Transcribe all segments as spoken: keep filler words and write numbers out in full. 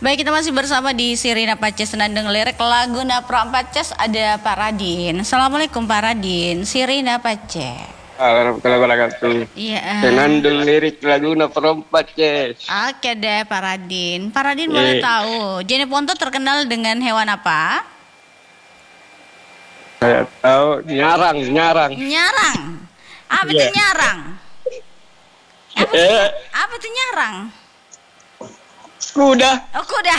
Baik, kita masih bersama di Sirina Paces Senandung Lirik lagu Napra Paces. Ada Pak Radin. Assalamualaikum Pak Radin. Sirina Paces. Warahmatullahi wabarakatuh. Iya. Senandung Lirik lagu Napra Paces. Oke deh Pak Radin. Pak Radin yeah. boleh tahu Jeneponto terkenal dengan hewan apa? Saya tahu nyarang, nyarang. Nyarang. Apa itu yeah. nyarang? Apa, eh. apa itu nyarang? Kuda. Oh, kuda.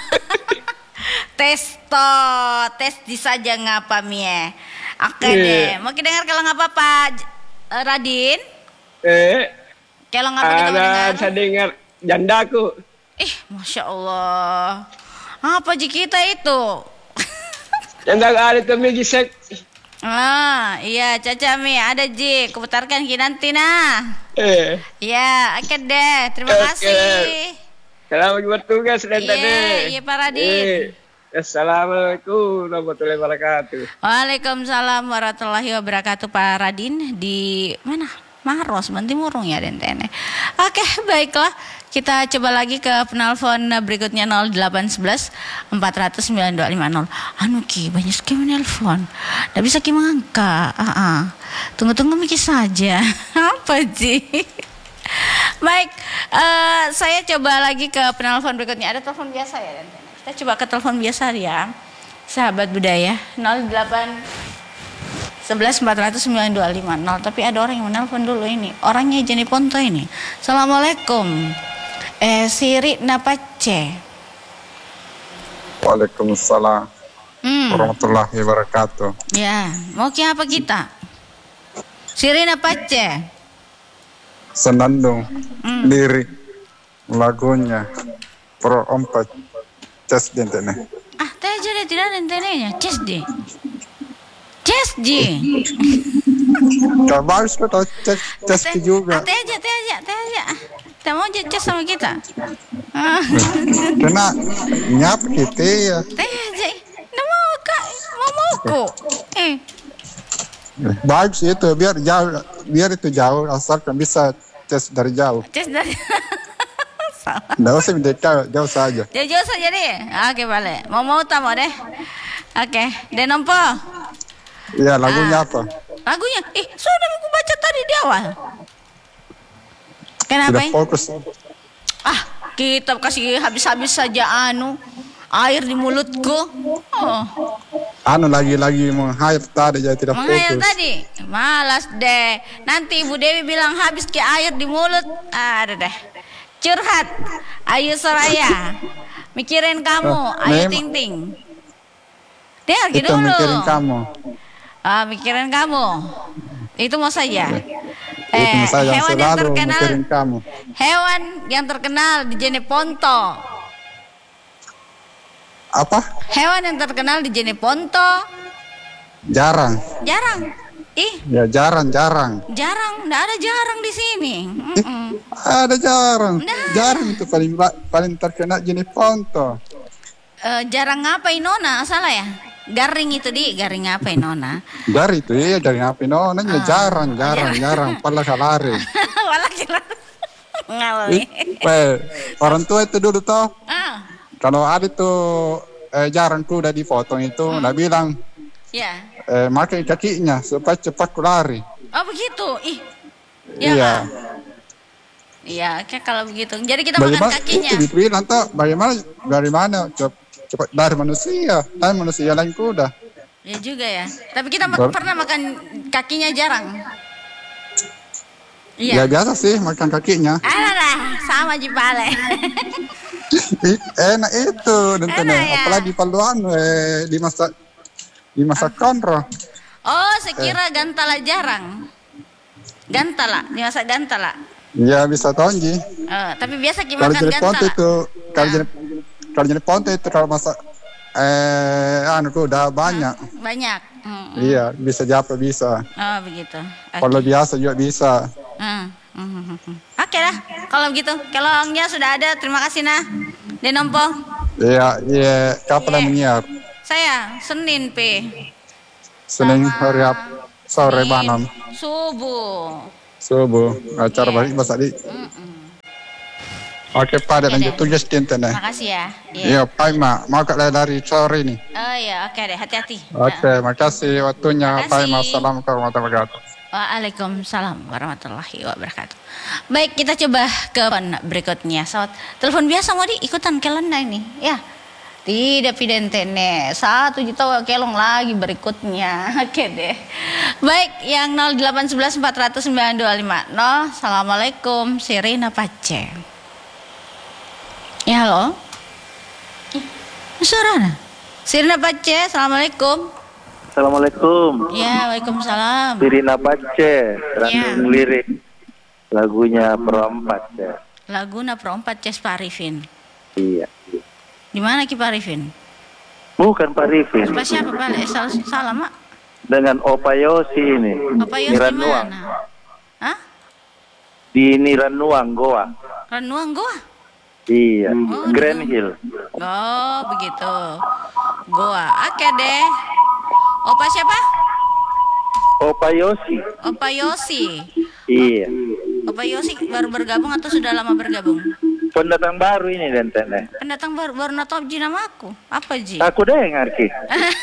Tes to, tes di saja ngapa mie. Oke yeah. deh. Mau kita dengar kalau ngapa Pak uh, Radin? Eh. Kalau ngapa kita mau dengar? Saya dengar jandaku. Ih, masya Allah. Apa ji kita itu? Janda ada tuh migisek. Ah, iya Caca Mi ada ji. Kuputarkan nanti nah. Eh. Ya, oke deh. Terima okay. kasih. Selamat bertugas dan tadi. Iya, iya Pak Radin. Eh. Assalamualaikum warahmatullahi wabarakatuh. Waalaikumsalam warahmatullahi wabarakatuh Pak Radin di mana? Maros, Bantimurung ya Dentene. Oke, baiklah. Kita coba lagi ke penelpon berikutnya nol delapan satu satu empat nol nol sembilan dua lima nol. Anu Ki, banyak sekali menelpon. Nggak bisa Ki mengangkat. Uh -uh. Tunggu-tunggu Miki saja. Apa sih? Baik, uh, saya coba lagi ke penelpon berikutnya. Ada telepon biasa ya Dentene. Kita coba ke telepon biasa ya. Sahabat budaya nol delapan satu satu empat nol nol sembilan dua lima nol. Tapi ada orang yang menelpon dulu ini. Orangnya Jeneponto ini. Assalamualaikum. Eh Siri Napace. Waalaikumsalam hmm. warahmatullahi wabarakatuh. Ya, mau ke apa kita? Siri Napace. Senandung hmm. lirik lagunya Pro Ompat Ces Dentene. Ah, teh jadi tidak ada dentenenya. Ces di. Ces di. Kau bagus kau tahu Ces Ces juga. Teh aja, teh aja, teh aja. Teh mau Ces sama kita. Kena nyap kita ya. Teh aja. Nggak mau kak, mau mau kok. Eh. Bagus itu biar jauh, biar itu jauh asalkan bisa Ces dari jauh. Ces dari. Nggak usah mendekat, jauh saja. Jauh-jauh saja deh. Oke, boleh. Mau mau tamu deh. Oke, Denompo. Iya, lagunya ah. apa? Lagunya, ih, sudah aku baca tadi di awal. Kenapa? Sudah fokus. Ah, kita kasih habis-habis saja anu air di mulutku. Oh. Anu lagi-lagi menghayat tadi jadi tidak menghayat fokus. tadi, malas deh. Nanti Ibu Dewi bilang habis ke air di mulut. Ah, ada deh. Curhat, Ayu Soraya, mikirin kamu, oh, Ayu Ting Ting. Dia gitu dulu. Mikirin kamu. Ah, mikirin kamu. Itu mau saja. Eh, itu saja hewan yang terkenal. Kamu. Hewan yang terkenal di Jeneponto. Apa? Hewan yang terkenal di Jeneponto. Jarang. Jarang. Ih. Ya jarang, jarang. Jarang, nggak ada jarang di sini. Mm -mm. Eh, ada jarang. Nah. Jarang itu paling paling terkenal Jeneponto. Uh, jarang apa Inona? Salah ya? Garing itu di garing apa Inona? Garing itu ya, garing apa Inona? Ah. Jarang, jarang, jarang. Pala kalari. Pala kalari. Ngalami. Orang tua itu dulu toh. Ah. Kalau ada tuh eh, jarang kuda di foto itu, hmm. Dia bilang. Ya. Eh, makai kakinya supaya cepat lari. Oh begitu, ih. Ya, iya. Iya, kayak kalau begitu. Jadi kita bagaimana, makan kakinya. Itu dibilang toh, bagaimana, dari mana cepat dari manusia, dari manusia lain kuda. Ya juga ya. Tapi kita Ber pernah makan kakinya jarang. Iya. Ya biasa sih makan kakinya. Alah, sama Jipale. Enak itu, dan ya? Apalagi paluan eh, di masa di masa konro. Oh, sekira eh. Gantala jarang. Gantala, di masa Gantala. Iya bisa tonji. Oh, tapi biasa gimana makan Gantala? Itu kalau jadi kalau jadi ponte itu kalau masa eh anu udah banyak. Banyak. Hmm. Iya, bisa japa bisa. Oh, begitu. Okay. Kalau biasa juga bisa. Hmm. Hmm. Oke okay lah, kalau begitu. Kelongnya sudah ada, terima kasih nah. Denompo. Iya, iya. Kapan yang menyiap? Saya Senin P. Senin hari apa? Sore malam. Subuh. Subuh. Acara balik Mas Adi. Oke, Pak, ada Oke lanjut deh. tugas di internet. Makasih ya. Iya, Pak Ma, mau ke dari sore nih. Oh iya, oke deh, hati-hati. Oke, makasih waktunya, Makasih. Pak Ma. Assalamualaikum warahmatullahi wabarakatuh. Waalaikumsalam warahmatullahi wabarakatuh. Baik, kita coba ke telepon berikutnya. Saat telepon biasa mau diikutan kelenda ini, ya. Tidak pidentene. Satu juta kelong lagi berikutnya. Oke deh. Baik, yang nol delapan satu satu empat nol sembilan dua lima nol. Assalamualaikum, Sirina Pace. Ya, halo. Ih, suara. Sirina Pace, assalamualaikum. Assalamualaikum. Ya, waalaikumsalam. Sirina Pace, Randung Ya. lirik lagunya Perempat ya. Laguna Perempat Ces Pak Arifin. Iya. Di mana Ki Pak Arifin? Bukan Pak Rifin. Pak siapa Pak? Eh, salah, salah Mak. Dengan Opa Yosi ini. Apa Yos di Nirannuang. mana? Hah? Di Nirannuang, Goa. Ranuang Goa? Iya. Oh, Grand di- Hill. Oh, begitu. Goa. Oke deh. Opa siapa? Opa Yosi. Opa Yosi. Iya. Opa Yosi baru bergabung atau sudah lama bergabung? Pendatang baru ini Dentene. Pendatang baru baru natop ji nama aku. Apa ji? Aku dengar Ki.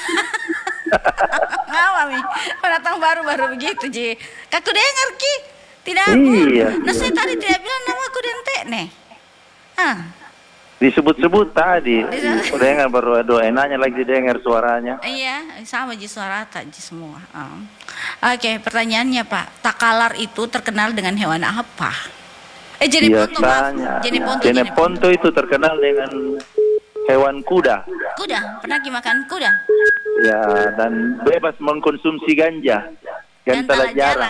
Ngapa mi? Pendatang baru baru begitu ji. Kaku dengar Ki. Tidak aku. Iya. Nah saya tadi tidak bilang nama aku Dente nih. Ah. Disebut-sebut tadi. Disebut. Aku dengar baru ada enaknya lagi dengar suaranya. Iya, sama ji suara rata ji semua. Um. Oke, pertanyaannya Pak, takalar itu terkenal dengan hewan apa? Eh, Jeneponto, maaf. Biasanya. Jeneponto, Jeneponto itu terkenal dengan hewan kuda. Kuda, pernah ki makan kuda? Ya, dan bebas mengkonsumsi ganja. Gantala jarang.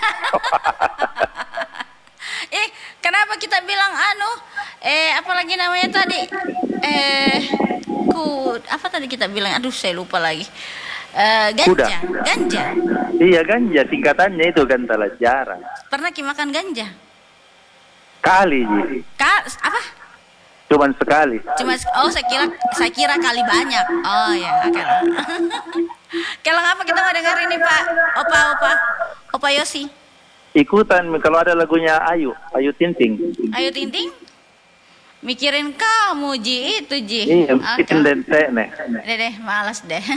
Eh, kenapa kita bilang anu? Eh, apalagi namanya tadi? Eh, kud, apa tadi kita bilang? Aduh, saya lupa lagi. Eh, ganja, Kuda. ganja. Iya, ganja singkatannya itu gantala jarang. Pernah ki makan ganja? Kali, Ji. Ka, apa? Cuman sekali. Cuma oh saya kira saya kira kali banyak. Oh ya, oke lah. Kalau apa kita mau dengar ini Pak? Opa Opa. Opa Yosi. Ikutan kalau ada lagunya Ayu, Ayu Tinting. Ayo Tinting. Mikirin kamu Ji itu Ji. Iya, Oke. itu dente nih. Deh deh, malas deh.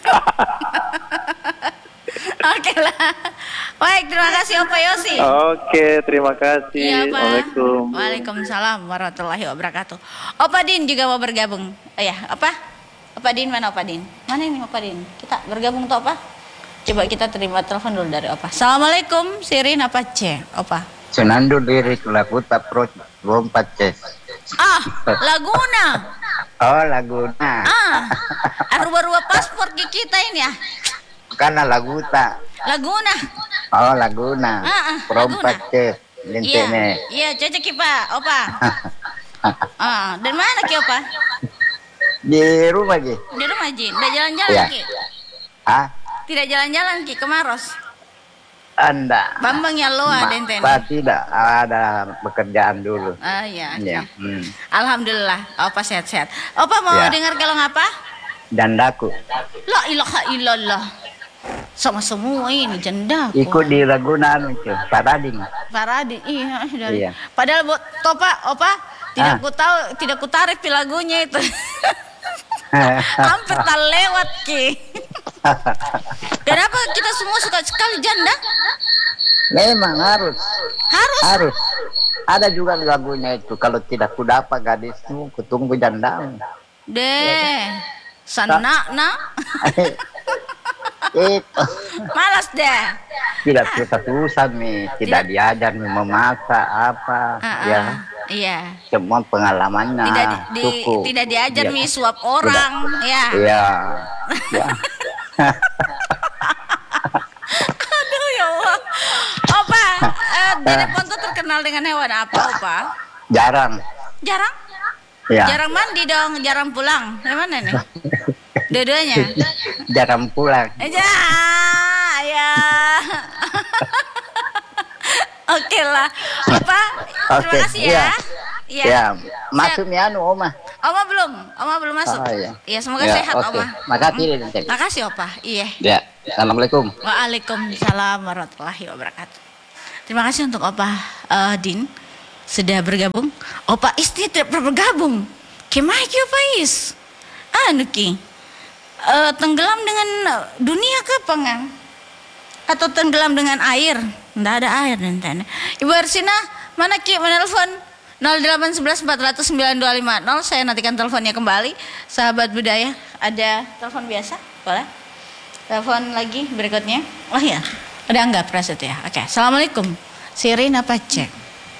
Oke lah. Baik, terima kasih Opa Yosi. Oke, terima kasih. Iya, Pak. Assalamualaikum. Waalaikumsalam warahmatullahi wabarakatuh. Opa Din juga mau bergabung. Oh ya, apa? Opa Din mana Opa Din? Mana ini Opa Din? Kita bergabung tuh Opa? Coba kita terima telepon dulu dari Opa. Assalamualaikum, Sirin apa C? Opa. Senando lirik lagu tak pro rompat ces. Ah, Laguna. Oh Laguna. Ah, rubah-rubah paspor ke kita ini ya. Karena lagu tak. Laguna. Oh Laguna. Ah, ah, Rompat Laguna. ces. Iya, Lintene. iya cocok ki Pak, Opa. Ah, dan mana ki Opa? Di rumah Ji. Di rumah Ji. Udah jalan-jalan Iya. ki? Ah, Tidak jalan-jalan ki ke Maros. Anda. Bambang ya lo ada Ma- enten. Pak tidak ada pekerjaan dulu. Ah iya. oke. Ya. Hmm. Alhamdulillah, Opa sehat-sehat. Opa mau Ya. dengar kalau ngapa? Dan daku. La ilaha illallah. Sama semua ini janda. Ikut di Ragunan itu. Parading. Paradi. Iya, dari. Iya. Padahal buat Topa, Opa tidak Ah. ku tahu, tidak ku tarik pi lagunya itu. Hampir tak lewat ki. Kenapa kita semua suka sekali janda? Memang harus. Harus. Harus. Ada juga lagunya itu. Kalau tidak ku dapat gadismu, kutunggu jandamu. Deh. Sana nak. Itu. Malas deh. Tidak susah-susah nih. Tidak diajar nih memasak apa. Ah, ah. Ya. Iya. Semua pengalamannya Tidak di, di- cukup. tidak diajar Iya. mi suap orang, ya. Iya. Ya. Aduh ya Allah. Opa, eh, Jeneponto tuh terkenal dengan hewan apa, Opa? Jarang. Jarang? Ya. Jarang mandi dong, jarang pulang. Yang mana nih? Dua-duanya? Jarang pulang. Eh, ja, ya. Oke lah. Opa, terima Oke, kasih ya. iya. Iya. Ya, masuk nih anu Oma. Oma belum, Oma belum masuk. Oh, iya. Iya, semoga Ya, sehat oke. Oma. Makasih, Hmm. Denten. Makasih Opa. Iya. Ya. Assalamualaikum. Waalaikumsalam warahmatullahi wabarakatuh. Terima kasih untuk Opa eh, Din. sudah bergabung. Oh Pak Is ini tidak pernah bergabung. Kemana ki Pak Is? Anu ki, uh, tenggelam dengan dunia ke pengang? Atau tenggelam dengan air? Nggak ada air dan Ibu Arsina, mana ki menelpon? nol delapan satu satu empat nol sembilan dua lima nol. Saya nantikan teleponnya kembali. Sahabat budaya, ada telepon biasa? Boleh? Telepon lagi berikutnya. Oh ya, udah enggak Prasetya. Oke, assalamualaikum. Sirin apa cek?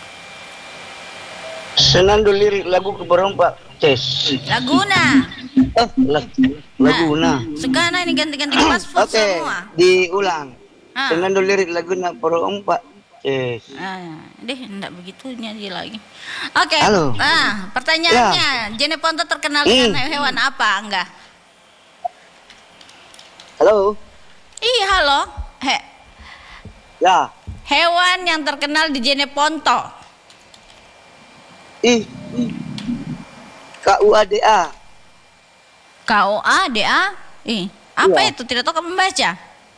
Senandung lirik lagu keberong Pak Ces. Laguna. Eh, lag, Laguna. Nah, Sugana ini ganti-ganti paspor Oke, semua. diulang. Ah. Senandung lirik Laguna keberong Pak Ces. Ah, deh, enggak begitu nyanyi lagi. Oke. Halo. Nah, pertanyaannya, Jeneponto terkenal dengan hewan apa? Enggak. Halo. Iya, halo. He, Ya. hewan yang terkenal di Jeneponto. Ih. K U A D A. K O A D A. Ih, apa Iya. itu? Tidak tahu kamu membaca.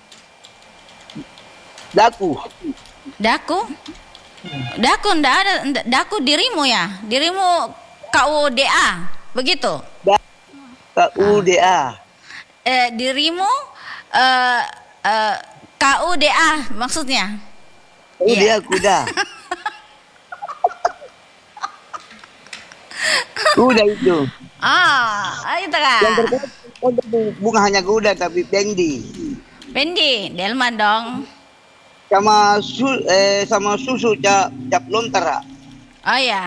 Daku. Daku. Daku ndak ada ndak- daku dirimu ya. Dirimu K O D A. Begitu. K U D A. Eh, dirimu eh, eh, K U D A maksudnya. Oh, Iya. dia kuda. Kuda itu. Ah, itu kan. Yang terkenal bukan hanya kuda tapi pendi. Bendi, Delman dong. Sama su eh sama susu cap cap lontara. Oh ya.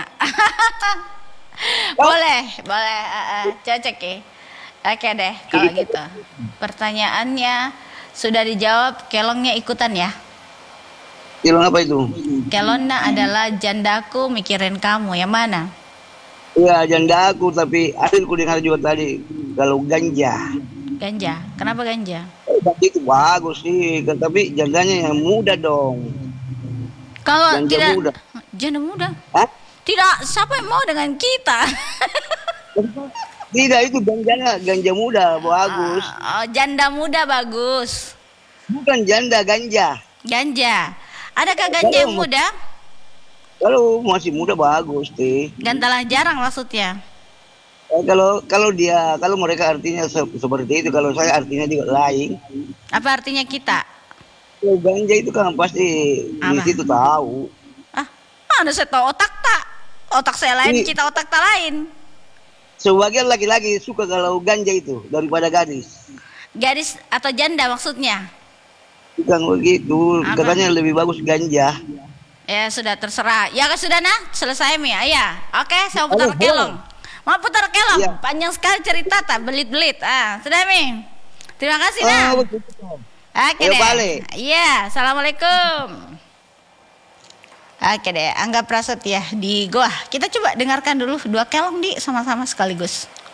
boleh, boleh. Uh, uh, cocok ya. Oke deh, kalau gitu. Pertanyaannya sudah dijawab, kelongnya ikutan ya. Kilong apa itu? Kelonna adalah jandaku mikirin kamu, yang mana? Iya, janda aku tapi adilku dengar juga tadi kalau ganja. Ganja. Kenapa ganja? Eh, ganja itu bagus sih, kan, tapi jandanya yang muda dong. Kalau Ganja tidak muda. janda muda. Hah? Tidak, siapa yang mau dengan kita? Tidak, itu ganjanya ganja muda bagus. Oh, janda muda bagus. Bukan janda, ganja. Ganja. Adakah ganja yang muda? Kalau masih muda bagus sih. Gantalah jarang maksudnya. Eh, kalau kalau dia kalau mereka artinya se- seperti itu, kalau saya artinya juga lain. Apa artinya kita? Kalau ganja itu kan pasti di Apa? situ tahu. Ah, mana saya tahu otak tak? Otak saya lain, Ini- kita otak tak lain. Sebagian laki-laki suka kalau ganja itu daripada gadis. Gadis atau janda maksudnya? Bukan begitu, Apa? katanya lebih bagus ganja. Ya sudah terserah. Ya kan sudah nah, selesai mi. Ya. Oke, saya mau putar Halo, kelong. Mau putar kelong. Iya. Panjang sekali cerita tak belit-belit. Ah, sudah mi. Terima kasih nah. Oh, begitu. Oke Ayo deh. balik. Iya, assalamualaikum. Oke deh, Angga Prasetya di Goa. Kita coba dengarkan dulu dua kelong di sama-sama sekaligus.